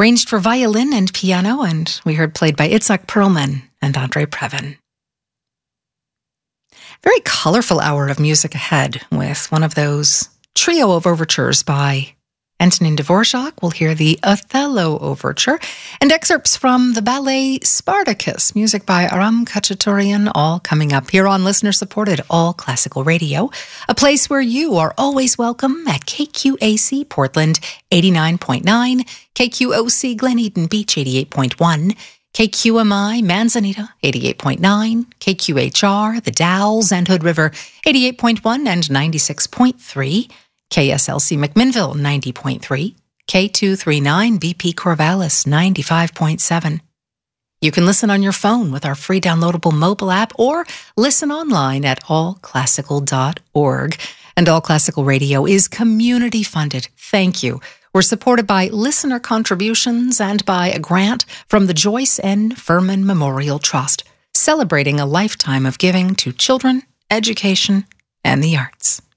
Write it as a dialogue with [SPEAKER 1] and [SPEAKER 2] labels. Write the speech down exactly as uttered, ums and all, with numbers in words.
[SPEAKER 1] arranged for violin and piano, and we heard played by Itzhak Perlman and Andre Previn. Very colorful hour of music ahead with one of those trio of overtures by Antonin Dvorak. We'll hear the Othello Overture and excerpts from the ballet Spartacus, music by Aram Khachaturian, all coming up here on listener-supported All Classical Radio, a place where you are always welcome at K Q A C Portland eighty-nine point nine, K Q O C Glen Eden Beach eighty-eight point one, K Q M I Manzanita eighty-eight point nine, K Q H R The Dalles and Hood River eighty-eight point one and ninety-six point three, K S L C McMinnville ninety point three, K two thirty-nine B P Corvallis ninety-five point seven. You can listen on your phone with our free downloadable mobile app or listen online at all classical dot org. And All Classical Radio is community funded. Thank you. We're supported by listener contributions and by a grant from the Joyce N. Furman Memorial Trust, celebrating a lifetime of giving to children, education, and the arts.